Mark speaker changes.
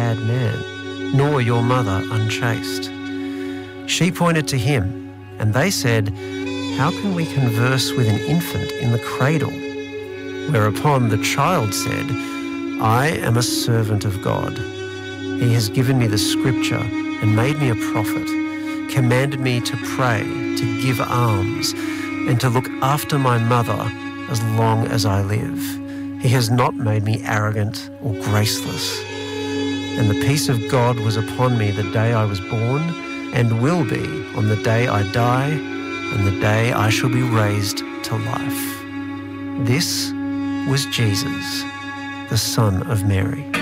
Speaker 1: bad man, nor your mother unchaste." She pointed to him, and they said, "How can we converse with an infant in the cradle?" Whereupon the child said, "I am a servant of God. He has given me the scripture and made me a prophet, commanded me to pray, to give alms, and to look after my mother as long as I live. He has not made me arrogant or graceless. And the peace of God was upon me the day I was born, and will be on the day I die, and the day I shall be raised to life." This was Jesus, the Son of Mary.